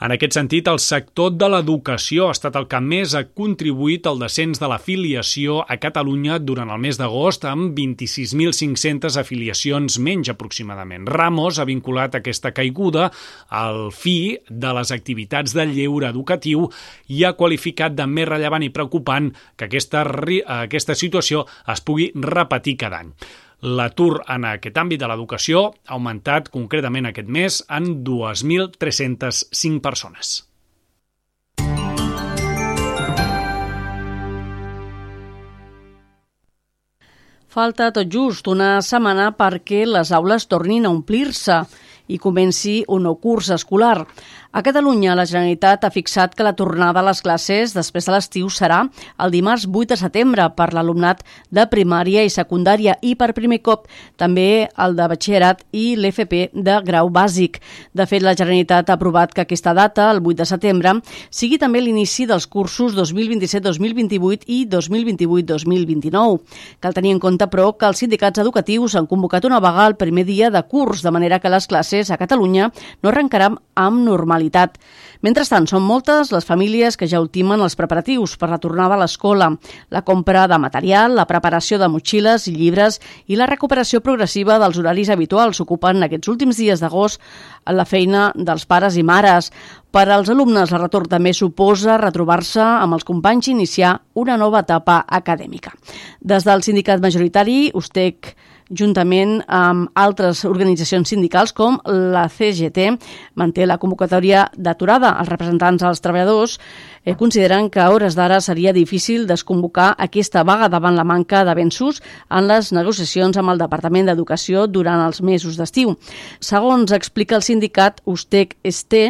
En aquest sentit, el sector de l'educació ha estat el que més ha contribuït al descens de l'afiliació a Catalunya durant el mes d'agost, amb 26.500 afiliacions menys aproximadament. Ramos ha vinculat aquesta caiguda al fi de les activitats de lleure educatiu i ha qualificat de més rellevant i preocupant que aquesta situació es pugui repetir cada any. L'atur en aquest àmbit de l'educació ha augmentat concretament aquest mes en 2.305 persones. Falta tot just una setmana perquè les aules tornin a omplir-se i comenci un nou curs escolar. A Catalunya, la Generalitat ha fixat que la tornada a les classes després de l'estiu serà el dimarts 8 de setembre per l'alumnat de primària i secundària i per primer cop també el de batxillerat i l'FP de grau bàsic. De fet, la Generalitat ha aprovat que aquesta data, el 8 de setembre, sigui també l'inici dels cursos 2027-2028 i 2028-2029. Cal tenir en compte, però, que els sindicats educatius han convocat una vaga el primer dia de curs, de manera que les classes a Catalunya no arrencaran amb normalitat. Mentrestant, són moltes les famílies que ja ultimen els preparatius per la tornada a l'escola, la compra de material, la preparació de motxilles i llibres i la recuperació progressiva dels horaris habituals ocupen aquests últims dies d'agost la feina dels pares i mares. Per als alumnes, el retorn també suposa retrobar-se amb els companys i iniciar una nova etapa acadèmica. Des del sindicat majoritari, USTEC, juntament amb altres organitzacions sindicals com la CGT, manté la convocatòria d'aturada. Els representants dels treballadors consideren que a hores d'ara seria difícil desconvocar aquesta vaga davant la manca d'avenços en les negociacions amb el Departament d'Educació durant els mesos d'estiu. Segons explica el sindicat USTEC-ST,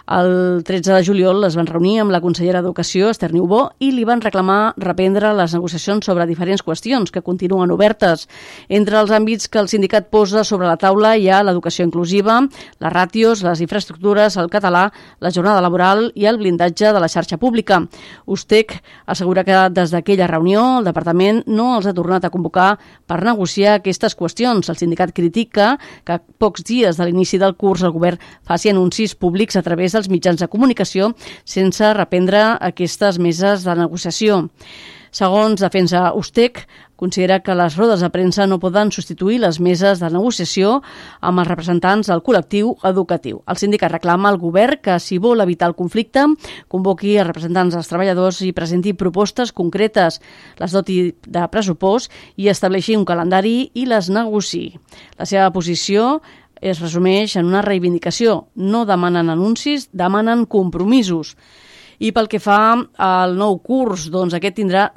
el 13 de juliol es van reunir amb la consellera d'Educació, Esther Niubó, i li van reclamar reprendre les negociacions sobre diferents qüestions que continuen obertes. Entre els àmbits que el sindicat posa sobre la taula hi ha l'educació inclusiva, les ràtios, les infraestructures, el català, la jornada laboral i el blindatge de la xarxa pública. USTEC assegura que des d'aquella reunió el departament no els ha tornat a convocar per negociar aquestes qüestions. El sindicat critica que a pocs dies de l'inici del curs el govern faci anuncis públics a través dels mitjans de comunicació sense reprendre aquestes meses de negociació. Segons Defensa USTEC, considera que les rodes de premsa no poden substituir les meses de negociació amb els representants del col·lectiu educatiu. El sindicat reclama al govern que, si vol evitar el conflicte, convoqui els representants dels treballadors i presenti propostes concretes, les doti de pressupost i estableixi un calendari i les negociï. La seva posició es resumeix en una reivindicació. No demanen anuncis, demanen compromisos. I pel que fa al nou curs, doncs aquest tindrà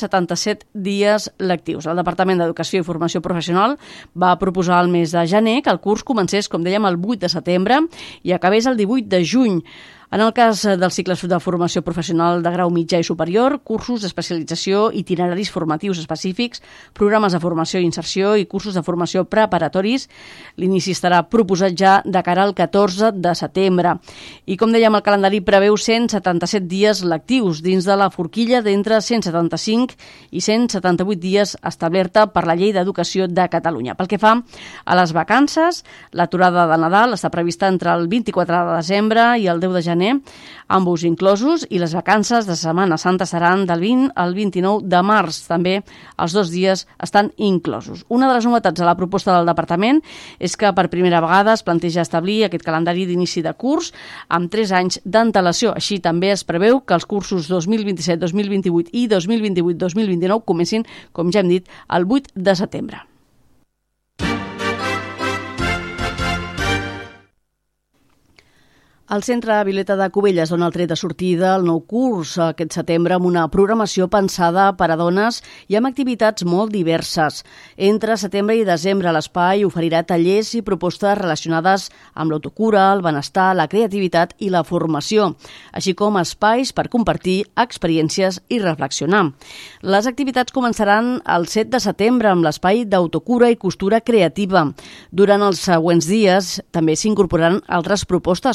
177 dies lectius. El Departament d'Educació i Formació Professional va proposar el mes de gener que el curs comencés, com dèiem, el 8 de setembre i acabés el 18 de juny. En el cas dels cicles de formació professional de grau mitjà i superior, cursos d'especialització, itineraris formatius específics, programes de formació i inserció i cursos de formació preparatoris, l'inici estarà proposat ja de cara al 14 de setembre. I com dèiem, el calendari preveu 177 dies lectius dins de la forquilla d'entre 175 i 178 dies establerta per la Llei d'Educació de Catalunya. Pel que fa a les vacances, l'aturada de Nadal està prevista entre el 24 de desembre i el 10 de gener, ambos inclosos, i les vacances de Setmana Santa seran del 20 al 29 de març. També els 2 dies estan inclosos. Una de les novetats de la proposta del departament és que per primera vegada es planteja establir aquest calendari d'inici de curs amb 3 anys d'antelació. Així també es preveu que els cursos 2027-2028 i 2028-2029 comencin, com ja hem dit, el 8 de setembre. El Centre Violeta de Cubelles dona el tret de sortida al nou curs aquest setembre amb una programació pensada per a dones i amb activitats molt diverses. Entre setembre i desembre l'espai oferirà tallers i propostes relacionades amb l'autocura, el benestar, la creativitat i la formació, així com espais per compartir experiències i reflexionar. Les activitats començaran el 7 de setembre amb l'espai d'autocura i costura creativa. Durant els següents dies també s'incorporaran altres propostes com costura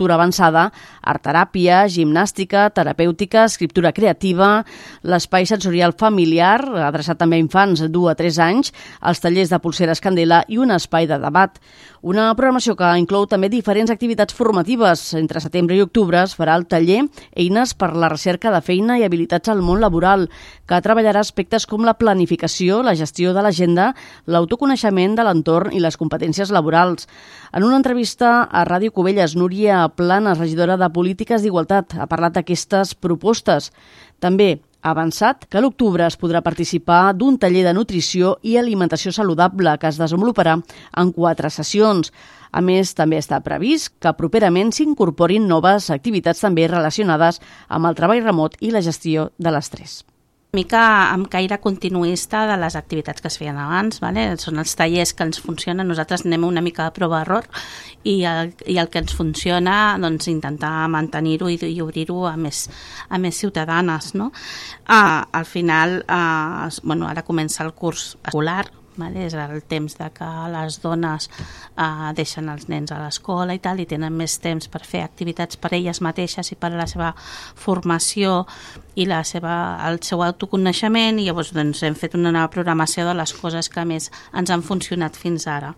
lectura avançada, art-teràpia, gimnàstica, terapèutica, escriptura creativa, l'espai sensorial familiar, adreçat també a infants de 2 a 3 anys, els tallers de pulseres Candela i un espai de debat. Una programació que inclou també diferents activitats formatives. Entre setembre i octubre es farà el taller Eines per la recerca de feina i habilitats al món laboral, que treballarà aspectes com la planificació, la gestió de l'agenda, l'autoconeixement de l'entorn i les competències laborals. En una entrevista a Ràdio Cubelles, Núria Planes, regidora de Polítiques d'Igualtat, ha parlat d'aquestes propostes. També ha avançat que a l'octubre es podrà participar d'un taller de nutrició i alimentació saludable que es desenvoluparà en 4 sessions. A més, també està previst que properament s'incorporin noves activitats també relacionades amb el treball remot i la gestió de l'estrès. Mica amb caire continuista de les activitats que es feien abans, vale? Són els tallers que ens funcionen, nosaltres anem una mica de prova-error i el que ens funciona, doncs, intentar mantenir-ho i obrir-ho a més ciutadanes, no? Al final, ara comença el curs escolar, vale? És el temps de que les dones deixen els nens a l'escola i tal, i tenen més temps per fer activitats per elles mateixes i per a la seva formació i el seu autoconeixement, i llavors doncs, hem fet una nova programació de les coses que més ens han funcionat fins ara.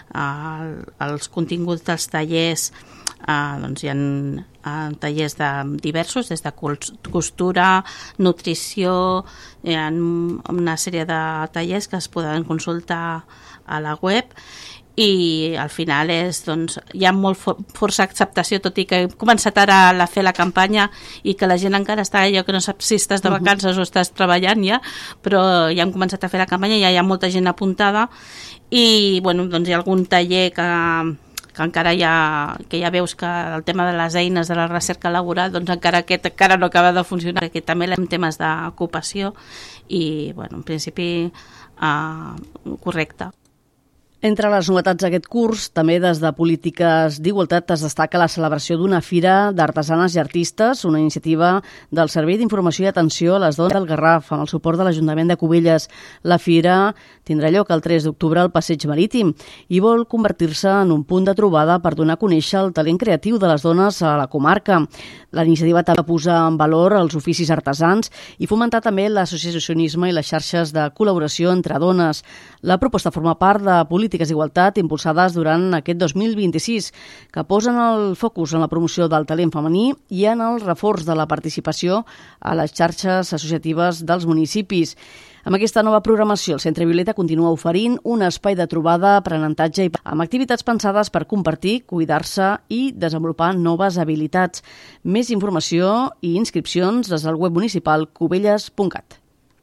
Els continguts dels tallers, doncs hi ha tallers diversos, des de costura, nutrició, hi ha una sèrie de tallers que es poden consultar a la web, i al final hi ha força acceptació, tot i que hem començat ara a fer la campanya i que la gent encara està allò que no sap si estàs de vacances o estàs treballant ja, però ja hem començat a fer la campanya, ja hi ha molta gent apuntada, i doncs hi ha algun taller que encara ja veus que el tema de les eines de la recerca laboral, doncs encara no acaba de funcionar, perquè també hem temes d'ocupació i, en principi, correcte. Entre les novetats d'aquest curs, també des de Polítiques d'Igualtat es destaca la celebració d'una fira d'artesanes i artistes, una iniciativa del Servei d'Informació i Atenció a les Dones del Garraf, amb el suport de l'Ajuntament de Cubelles. La fira tindrà lloc el 3 d'octubre al Passeig Marítim i vol convertir-se en un punt de trobada per donar a conèixer el talent creatiu de les dones a la comarca. La iniciativa també posa en valor els oficis artesans i fomentar també l'associacionisme i les xarxes de col·laboració entre dones. La proposta forma part de Polítiques d'Igualtat impulsades durant aquest 2026, que posen el focus en la promoció del talent femení i en el reforç de la participació a les xarxes associatives dels municipis. Amb aquesta nova programació, el Centre Violeta continua oferint un espai de trobada, aprenentatge i amb activitats pensades per compartir, cuidar-se i desenvolupar noves habilitats. Més informació i inscripcions des del web municipal cubelles.cat.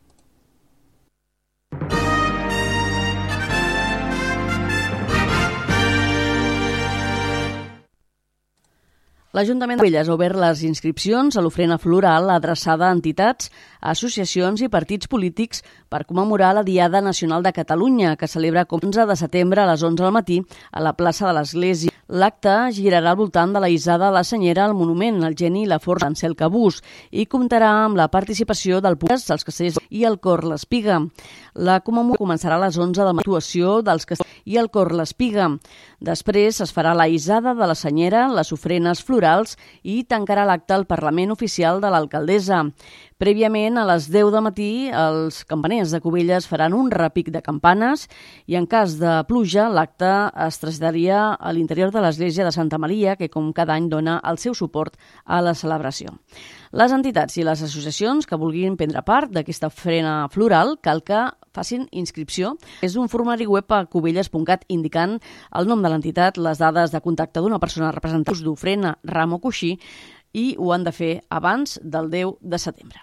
L'Ajuntament de Cubelles ha obert les inscripcions a l'ofrena floral adreçada a entitats, associacions i partits polítics per commemorar la Diada Nacional de Catalunya, que celebra el 11 de setembre a les 11 del matí a la plaça de l'Església. L'acte girarà al voltant de la hissada de la Senyera al monument, el Geni i la Força d'Ancel Cabús, i comptarà amb la participació del Puig, els Castellers i el Cor l'Espiga. La commemoració començarà a les 11 de l'actuació dels Castellers i el Cor l'Espiga. Després es farà la hissada de la Senyera, les ofrenes florals i tancarà l'acte al Parlament Oficial de l'Alcaldessa. Prèviament, a les 10 del matí, els campaners de Cubelles faran un repic de campanes i, en cas de pluja, l'acte es traslladaria a l'interior de l'església de Santa Maria, que com cada any dona el seu suport a la celebració. Les entitats i les associacions que vulguin prendre part d'aquesta ofrena floral cal que facin inscripció. És un formulari web a cubelles.cat indicant el nom de l'entitat, les dades de contacte d'una persona representant d'ofrena, ram o coixí, i ho han de fer abans del 10 de setembre.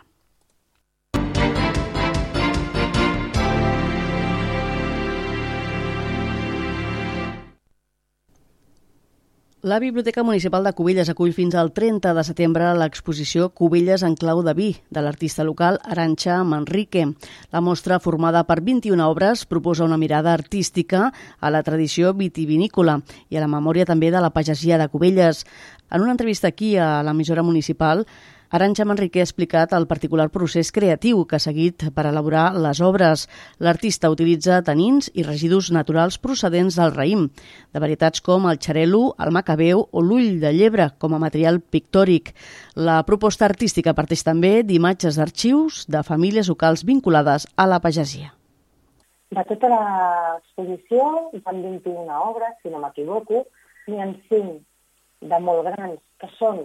La Biblioteca Municipal de Cubelles acull fins al 30 de setembre l'exposició Cubelles en clau de vi, de l'artista local Arantxa Manrique. La mostra, formada per 21 obres, proposa una mirada artística a la tradició vitivinícola i a la memòria també de la pagesia de Cubelles. En una entrevista aquí a l'emissora municipal, Arantxa Manrique ha explicat el particular procés creatiu que ha seguit per elaborar les obres. L'artista utilitza tanins i residus naturals procedents del raïm, de varietats com el xarel·lo, el macabeu o l'ull de llebre com a material pictòric. La proposta artística parteix també d'imatges d'arxius de famílies locals vinculades a la pagesia. De tota l'exposició hi ha 21 obres, si no m'equivoco, n'hi ha 5 de molt grans, que són